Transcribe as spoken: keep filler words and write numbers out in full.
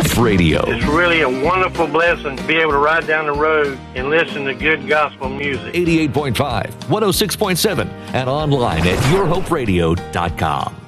Hope Radio. It's really a wonderful blessing to be able to ride down the road and listen to good gospel music. eighty-eight point five, one oh six point seven, and online at your hope radio dot com.